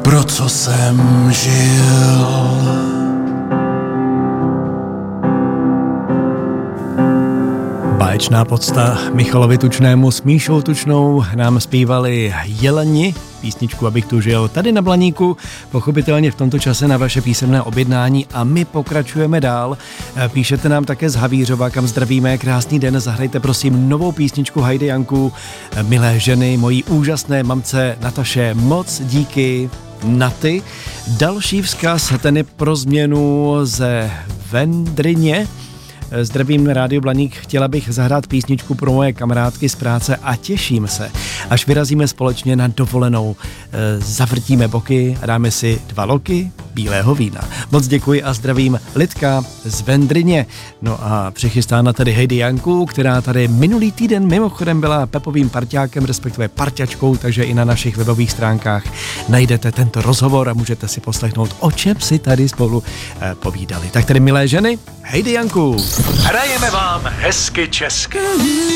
pro co jsem žil. Báječná podsta Michalovi Tučnému s Míšou Tučnou nám zpívali Jeleni, písničku Abych tu žil, tady na Blaníku, pochopitelně v tomto čase na vaše písemné objednání a my pokračujeme dál. Píšete nám také z Havířova, kam zdravíme, krásný den, zahrajte prosím novou písničku Heidi Janku, milé ženy, mojí úžasné mamce Nataše, moc díky Naty. Další vzkaz, ten je pro změnu ze Vendryně. Zdravím na Rádiu Blaník, chtěla bych zahrát písničku pro moje kamarádky z práce a těším se, až vyrazíme společně na dovolenou. Zavrtíme boky a dáme si 2 loky bílého vína. Moc děkuji a zdravím Lidka z Vendryně. No a přichystána tady Heidi Janku, která tady minulý týden mimochodem byla Pepovým parťákem, respektive parťačkou, takže i na našich webových stránkách najdete tento rozhovor a můžete si poslechnout, o čem si tady spolu povídali. Tak tady, milé ženy, Heidi Janku. Hrajeme vám hezky česky.